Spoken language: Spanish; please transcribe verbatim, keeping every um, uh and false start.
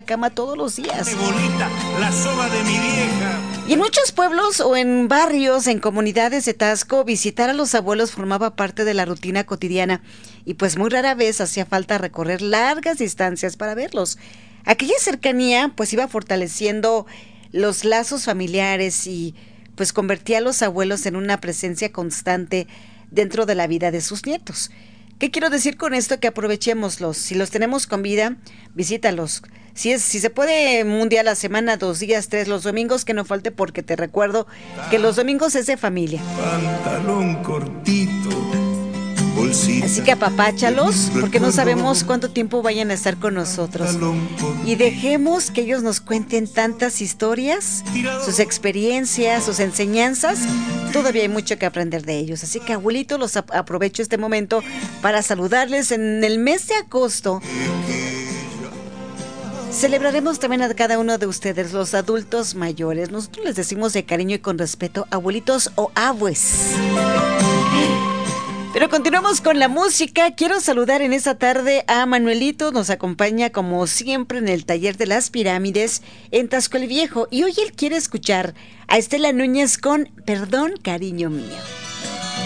cama todos los días. ¡Qué bonita la soba de mi vieja! Y en muchos pueblos o en barrios, en comunidades de Taxco, visitar a los abuelos formaba parte de la rutina cotidiana y pues muy rara vez hacía falta recorrer largas distancias para verlos. Aquella cercanía pues iba fortaleciendo los lazos familiares y pues convertía a los abuelos en una presencia constante dentro de la vida de sus nietos. ¿Qué quiero decir con esto? Que aprovechémoslos. Si los tenemos con vida, visítalos. Si es, si se puede un día a la semana, dos días, tres, los domingos, que no falte, porque te recuerdo que los domingos es de familia. Pantalón cortito, bolsita. Así que apapáchalos, porque no sabemos cuánto tiempo vayan a estar con nosotros. Y dejemos que ellos nos cuenten tantas historias, sus experiencias, sus enseñanzas. Todavía hay mucho que aprender de ellos. Así que, abuelito, los ap- aprovecho este momento para saludarles en el mes de agosto. Celebraremos también a cada uno de ustedes, los adultos mayores. Nosotros les decimos de cariño y con respeto, abuelitos o abues. Pero continuamos con la música. Quiero saludar en esta tarde a Manuelito. Nos acompaña como siempre en el taller de las pirámides en Taxco el Viejo. Y hoy él quiere escuchar a Estela Núñez con Perdón, cariño mío.